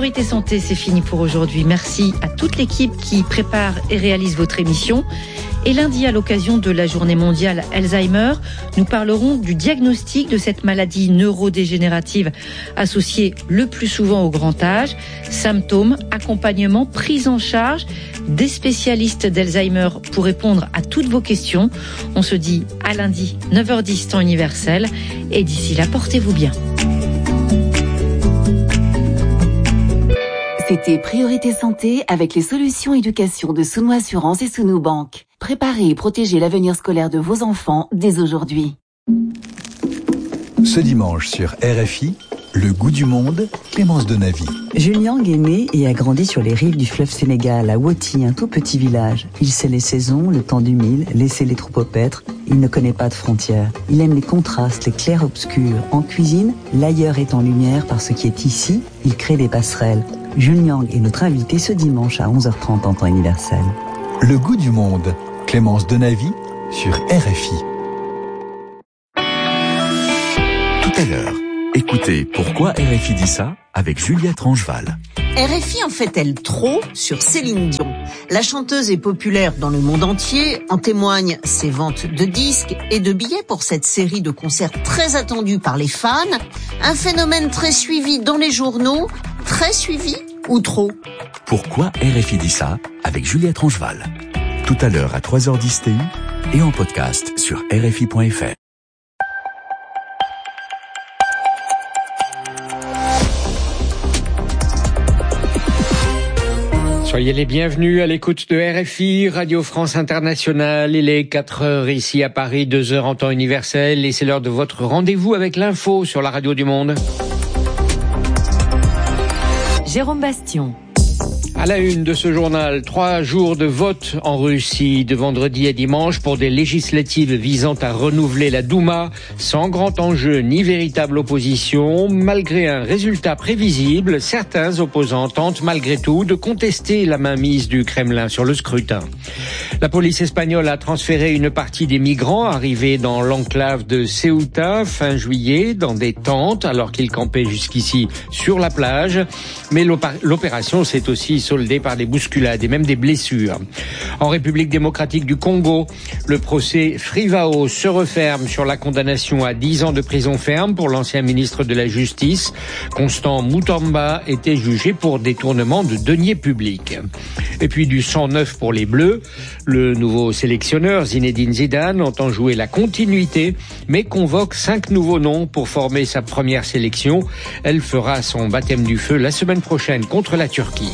Priorité Santé, c'est fini pour aujourd'hui. Merci à toute l'équipe qui prépare et réalise votre émission. Et lundi, à l'occasion de la journée mondiale Alzheimer, nous parlerons du diagnostic de cette maladie neurodégénérative associée le plus souvent au grand âge. Symptômes, accompagnement, prise en charge des spécialistes d'Alzheimer pour répondre à toutes vos questions. On se dit à lundi, 9h10 temps universel. Et d'ici là, portez-vous bien. C'était Priorité Santé avec les solutions éducation de Souno Assurance et Souno Banque. Préparez et protégez l'avenir scolaire de vos enfants dès aujourd'hui. Ce dimanche sur RFI, Le goût du monde, Clémence Denavy. Jules est né et a grandi sur les rives du fleuve Sénégal, à Woti, un tout petit village. Il sait les saisons, le temps du mil, laisser les troupeaux paître. Il ne connaît pas de frontières. Il aime les contrastes, les clairs-obscurs. En cuisine, l'ailleurs est en lumière par ce qui est ici. Il crée des passerelles. Jules Nyang est notre invité ce dimanche à 11h30 en temps universel. Le goût du monde, Clémence Denavy sur RFI. Tout à l'heure, écoutez Pourquoi RFI dit ça avec Juliette Rangeval. RFI en fait-elle trop sur Céline Dion? La chanteuse est populaire dans le monde entier, en témoignent ses ventes de disques et de billets pour cette série de concerts très attendus par les fans. Un phénomène très suivi dans les journaux, très suivi ou trop? Pourquoi RFI dit ça avec Juliette Rangeval. Tout à l'heure à 3h10 TU et en podcast sur RFI.fr. Soyez les bienvenus à l'écoute de RFI, Radio France Internationale. Il est 4h ici à Paris, 2h en temps universel et c'est l'heure de votre rendez-vous avec l'info sur la radio du monde. Jérôme Bastion. À la une de ce journal, 3 jours de vote en Russie, de vendredi à dimanche pour des législatives visant à renouveler la Douma, sans grand enjeu ni véritable opposition. Malgré un résultat prévisible, certains opposants tentent malgré tout de contester la mainmise du Kremlin sur le scrutin. La police espagnole a transféré une partie des migrants arrivés dans l'enclave de Ceuta fin juillet dans des tentes alors qu'ils campaient jusqu'ici sur la plage. Mais l'opération s'est aussi soldée par des bousculades et même des blessures. En République démocratique du Congo, le procès Frivao se referme sur la condamnation à 10 ans de prison ferme pour l'ancien ministre de la Justice. Constant Mutamba était jugé pour détournement de deniers publics. Et puis du 109 pour les Bleus. Le nouveau sélectionneur Zinedine Zidane entend jouer la continuité, mais convoque 5 nouveaux noms pour former sa première sélection. Elle fera son baptême du feu la semaine prochaine contre la Turquie.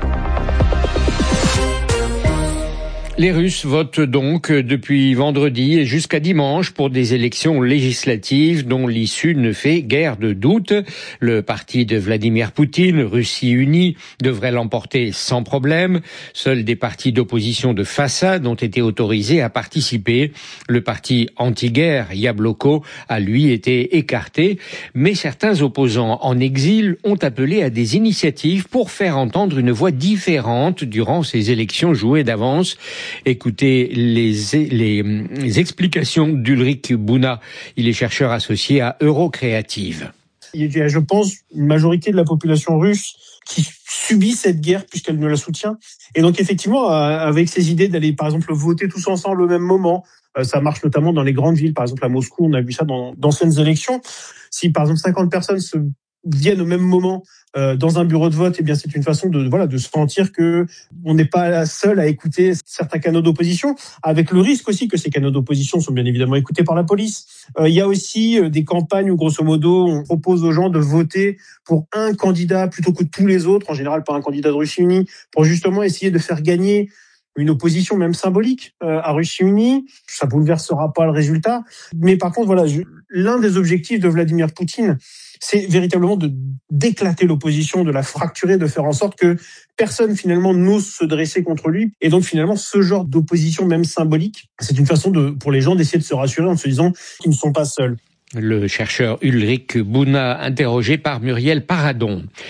Les Russes votent donc depuis vendredi et jusqu'à dimanche pour des élections législatives dont l'issue ne fait guère de doute. Le parti de Vladimir Poutine, Russie unie, devrait l'emporter sans problème. Seuls des partis d'opposition de façade ont été autorisés à participer. Le parti anti-guerre, Yabloko, a lui été écarté. Mais certains opposants en exil ont appelé à des initiatives pour faire entendre une voix différente durant ces élections jouées d'avance. Écoutez les explications d'Ulrich Buna. Il est chercheur associé à Eurocreative. Il y a, je pense, une majorité de la population russe qui subit cette guerre puisqu'elle ne la soutient. Et donc, effectivement, avec ces idées d'aller, par exemple, voter tous ensemble au même moment, ça marche notamment dans les grandes villes. Par exemple, à Moscou, on a vu ça dans d'anciennes élections. Si, par exemple, 50 personnes viennent au même moment dans un bureau de vote, eh bien c'est une façon de se sentir que on n'est pas seul à écouter certains canaux d'opposition, avec le risque aussi que ces canaux d'opposition sont bien évidemment écoutés par la police. Il y a aussi des campagnes où grosso modo on propose aux gens de voter pour un candidat plutôt que tous les autres, en général pas un candidat de Russie unie, pour justement essayer de faire gagner une opposition même symbolique à Russie unie. Ça bouleversera pas le résultat, mais par contre voilà, l'un des objectifs de Vladimir Poutine, c'est véritablement d'éclater l'opposition, de la fracturer, de faire en sorte que personne finalement n'ose se dresser contre lui. Et donc finalement, ce genre d'opposition même symbolique, c'est une façon pour les gens d'essayer de se rassurer en se disant qu'ils ne sont pas seuls. Le chercheur Ulrich Buna, interrogé par Muriel Paradon.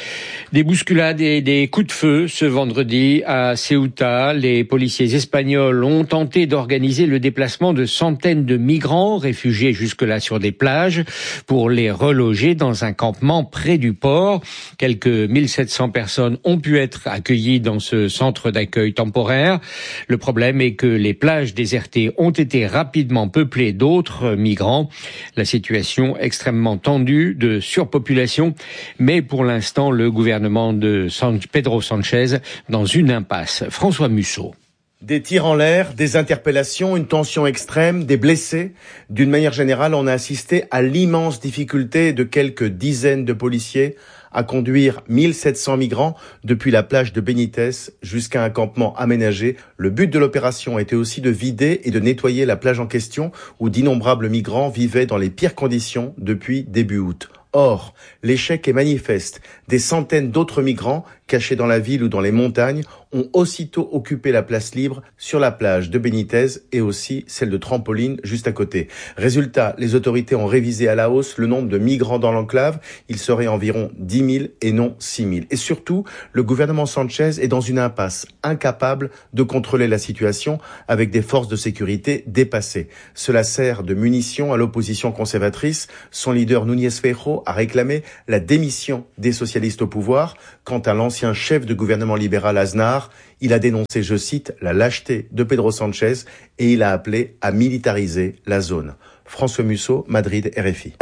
Des bousculades et des coups de feu ce vendredi à Ceuta. Les policiers espagnols ont tenté d'organiser le déplacement de centaines de migrants réfugiés jusque-là sur des plages pour les reloger dans un campement près du port. Quelques 1700 personnes ont pu être accueillies dans ce centre d'accueil temporaire. Le problème est que les plages désertées ont été rapidement peuplées d'autres migrants. La situation extrêmement tendue de surpopulation, mais pour l'instant, le gouvernement de Pedro Sanchez dans une impasse. François Musso. Des tirs en l'air, des interpellations, une tension extrême, des blessés. D'une manière générale, on a assisté à l'immense difficulté de quelques dizaines de policiers à conduire 1700 migrants depuis la plage de Benitez jusqu'à un campement aménagé. Le but de l'opération était aussi de vider et de nettoyer la plage en question où d'innombrables migrants vivaient dans les pires conditions depuis début août. Or, l'échec est manifeste. Des centaines d'autres migrants, cachés dans la ville ou dans les montagnes, ont aussitôt occupé la place libre sur la plage de Benitez et aussi celle de Trampoline juste à côté. Résultat, les autorités ont révisé à la hausse le nombre de migrants dans l'enclave. Il serait environ 10 000 et non 6 000. Et surtout, le gouvernement Sanchez est dans une impasse, incapable de contrôler la situation avec des forces de sécurité dépassées. Cela sert de munition à l'opposition conservatrice. Son leader Núñez Feijóo a réclamé la démission des socialistes au pouvoir. Quant à l'ancien chef de gouvernement libéral Aznar, il a dénoncé, je cite, la lâcheté de Pedro Sanchez et il a appelé à militariser la zone. François Musso, Madrid, RFI.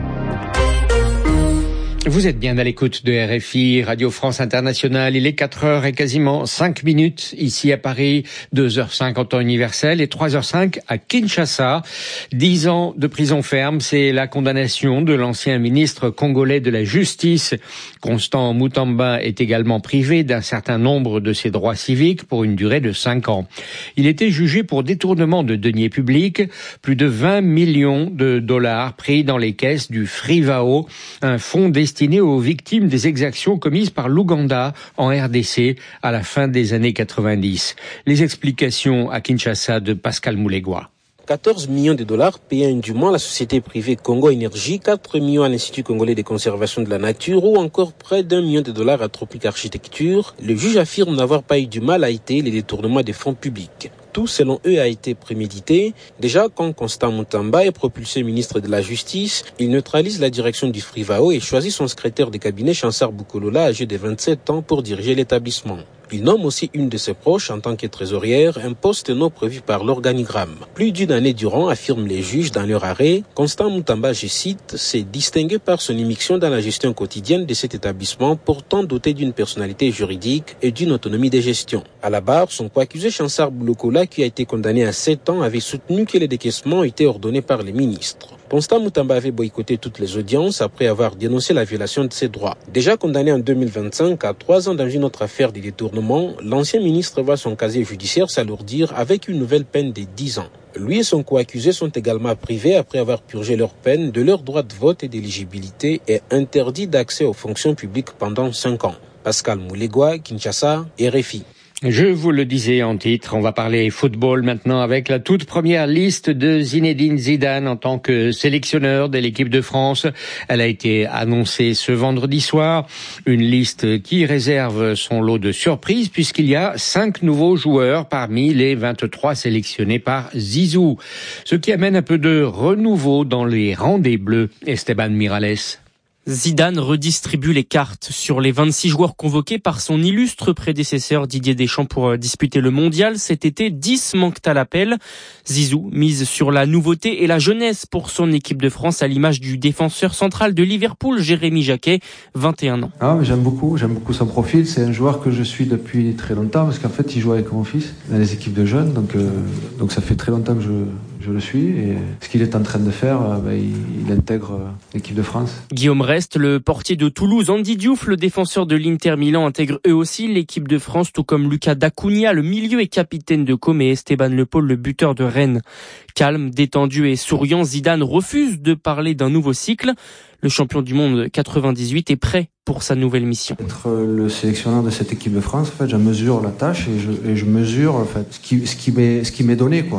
Vous êtes bien à l'écoute de RFI, Radio France Internationale. Il est 4h et quasiment 5 minutes ici à Paris, 2h05 en temps universel et 3h05 à Kinshasa. 10 ans de prison ferme, c'est la condamnation de l'ancien ministre congolais de la Justice. Constant Mutamba est également privé d'un certain nombre de ses droits civiques pour une durée de 5 ans. Il était jugé pour détournement de deniers publics, plus de 20 millions de dollars pris dans les caisses du Frivao, un fonds destiné aux victimes des exactions commises par l'Ouganda en RDC à la fin des années 90. Les explications à Kinshasa de Pascal Moulegua. 14 millions de dollars payés indûment à la société privée Congo Énergie, 4 millions à l'Institut congolais de conservation de la nature ou encore près d'1 million de dollars à Tropic Architecture. Le juge affirme n'avoir pas eu du mal à étayer les détournements des fonds publics. Tout, selon eux, a été prémédité. Déjà, quand Constant Mutamba est propulsé ministre de la Justice, il neutralise la direction du Frivao et choisit son secrétaire de cabinet, Chansar Boukolola, âgé de 27 ans, pour diriger l'établissement. Il nomme aussi une de ses proches en tant que trésorière, un poste non prévu par l'organigramme. Plus d'une année durant, affirment les juges dans leur arrêt, Constant Mutamba, je cite, s'est distingué par son immixtion dans la gestion quotidienne de cet établissement, pourtant doté d'une personnalité juridique et d'une autonomie de gestion. À la barre, son co-accusé Chansar Boukolola, qui a été condamné à 7 ans, avait soutenu que les décaissements étaient ordonnés par les ministres. Constant Mutamba avait boycotté toutes les audiences après avoir dénoncé la violation de ses droits. Déjà condamné en 2025 à 3 ans dans une autre affaire de détournement, l'ancien ministre voit son casier judiciaire s'alourdir avec une nouvelle peine de 10 ans. Lui et son co-accusé sont également privés après avoir purgé leur peine de leur droit de vote et d'éligibilité et interdits d'accès aux fonctions publiques pendant 5 ans. Pascal Moulegua, Kinshasa, RFI. Je vous le disais en titre, on va parler football maintenant avec la toute première liste de Zinedine Zidane en tant que sélectionneur de l'équipe de France. Elle a été annoncée ce vendredi soir. Une liste qui réserve son lot de surprises puisqu'il y a 5 nouveaux joueurs parmi les 23 sélectionnés par Zizou. Ce qui amène un peu de renouveau dans les rangs des Bleus. Esteban Miralles. Zidane redistribue les cartes sur les 26 joueurs convoqués par son illustre prédécesseur Didier Deschamps pour disputer le mondial. Cet été, 10 manquent à l'appel. Zizou mise sur la nouveauté et la jeunesse pour son équipe de France à l'image du défenseur central de Liverpool, Jérémy Jacquet, 21 ans. J'aime beaucoup son profil. C'est un joueur que je suis depuis très longtemps parce qu'en fait, il joue avec mon fils dans les équipes de jeunes. Donc ça fait très longtemps que je le suis et ce qu'il est en train de faire, il intègre l'équipe de France. Guillaume Rest, le portier de Toulouse, Andy Diouf, le défenseur de l'Inter Milan, intègre eux aussi l'équipe de France, tout comme Lucas Dacunia, le milieu et capitaine de Com, et Esteban Le Paul, le buteur de Rennes. Calme, détendu et souriant, Zidane refuse de parler d'un nouveau cycle. Le champion du monde 98 est prêt pour sa nouvelle mission. Être le sélectionneur de cette équipe de France, en fait, je mesure la tâche et je mesure en fait ce qui m'est donné, quoi.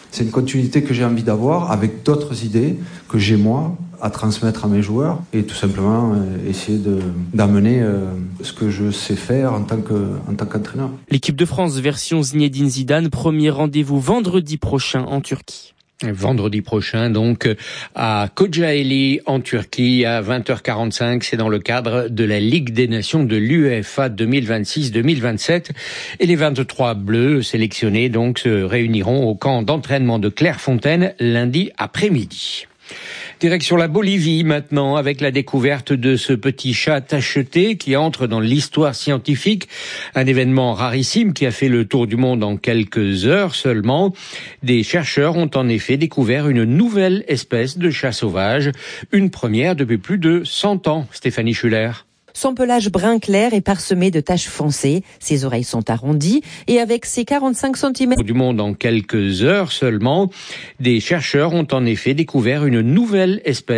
C'est une continuité que j'ai envie d'avoir avec d'autres idées que j'ai moi à transmettre à mes joueurs et tout simplement essayer d'amener ce que je sais faire en tant qu'entraîneur. L'équipe de France version Zinedine Zidane, premier rendez-vous vendredi prochain en Turquie. Vendredi prochain, donc, à Kocaeli, en Turquie, à 20h45. C'est dans le cadre de la Ligue des Nations de l'UEFA 2026-2027. Et les 23 Bleus sélectionnés, donc, se réuniront au camp d'entraînement de Clairefontaine lundi après-midi. Direction la Bolivie maintenant, avec la découverte de ce petit chat tacheté qui entre dans l'histoire scientifique. Un événement rarissime qui a fait le tour du monde en quelques heures seulement. Des chercheurs ont en effet découvert une nouvelle espèce de chat sauvage. Une première depuis plus de 100 ans. Stéphanie Schuller. Son pelage brun clair est parsemé de taches foncées, ses oreilles sont arrondies et avec ses 45 cm du monde en quelques heures seulement, des chercheurs ont en effet découvert une nouvelle espèce